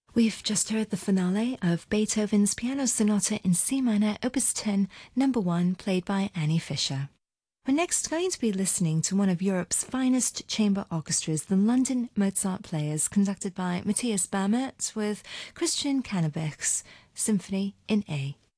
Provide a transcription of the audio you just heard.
We've just heard the finale of Beethoven's Piano Sonata in C minor, Opus 10, number 1, played by Annie Fisher. We're next going to be listening to one of Europe's finest chamber orchestras, the London Mozart Players, conducted by Matthias Bamert with Christian Cannebich's Symphony in A.